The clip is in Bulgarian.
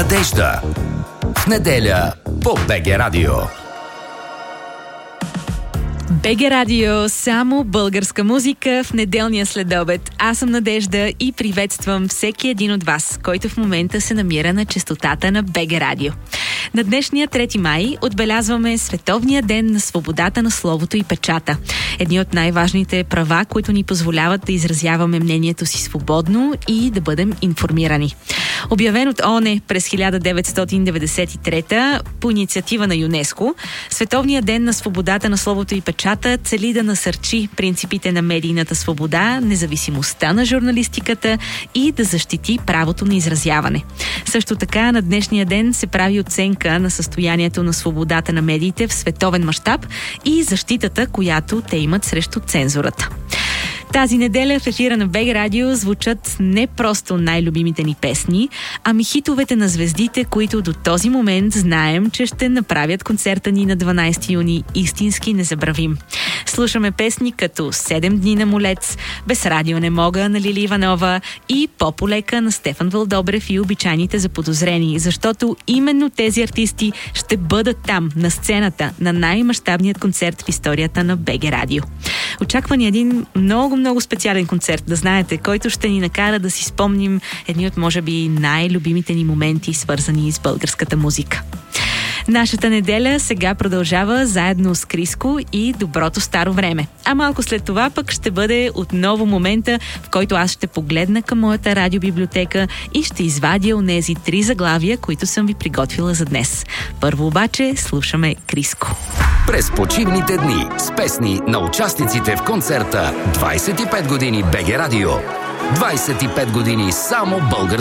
Надежда. В неделя по БГ Радио. БГ Радио, само българска музика в неделния следобед. Аз съм Надежда и приветствам всеки един от вас, който в момента се намира на честотата на БГ Радио. На днешния 3 май отбелязваме Световния ден на свободата на словото и печата. Едни от най-важните права, които ни позволяват да изразяваме мнението си свободно и да бъдем информирани. Обявен от ООН през 1993 по инициатива на ЮНЕСКО, Световният ден на свободата на словото и печата цели да насърчи принципите на медийната свобода, независимостта на журналистиката и да защити правото на изразяване. Също така на днешния ден се прави оценка на състоянието на свободата на медиите в световен мащаб и защитата, която те имат срещу цензурата. Тази неделя в ефира на БГ Радио звучат не просто най-любимите ни песни, ами хитовете на звездите, които до този момент знаем, че ще направят концерта ни на 12 юни истински незабравим. Слушаме песни като "7 дни на Молец", "Без радио не мога" на Лили Иванова и "По-полека" на Стефан Вълдобрев и "Обичайните заподозрени", защото именно тези артисти ще бъдат там, на сцената, на най-мащабният концерт в историята на БГ Радио. Очаква ни един много специален концерт, да знаете, който ще ни накара да си спомним едни от, може би, най-любимите ни моменти, свързани с българската музика. Нашата неделя сега продължава заедно с Криско и "Доброто старо време". А малко след това пък ще бъде отново момента, в който аз ще погледна към моята радиобиблиотека и ще извадя онези 3 заглавия, които съм ви приготвила за днес. Първо обаче слушаме Криско. През почивните дни с песни на участниците в концерта 25 години БГ Радио. 25 години само българска